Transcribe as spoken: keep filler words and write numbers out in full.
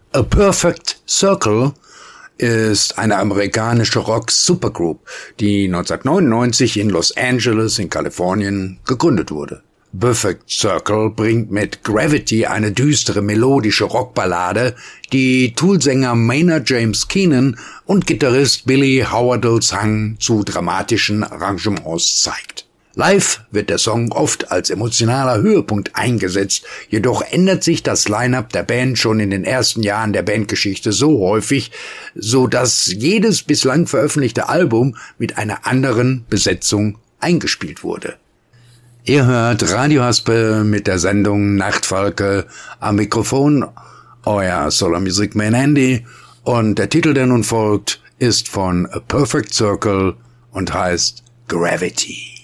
A Perfect Circle ist eine amerikanische Rock-Supergroup, die neunzehnhundertneunundneunzig in Los Angeles in Kalifornien gegründet wurde. Perfect Circle bringt mit Gravity eine düstere melodische Rockballade, die Tool-Sänger Maynard James Keenan und Gitarrist Billy Howardles Hang zu dramatischen Arrangements zeigt. Live wird der Song oft als emotionaler Höhepunkt eingesetzt, jedoch ändert sich das Line-Up der Band schon in den ersten Jahren der Bandgeschichte so häufig, so dass jedes bislang veröffentlichte Album mit einer anderen Besetzung eingespielt wurde. Ihr hört Radio Haspel mit der Sendung Nachtfalke, am Mikrofon euer Solar Music Man Andy, und der Titel, der nun folgt, ist von A Perfect Circle und heißt Gravity.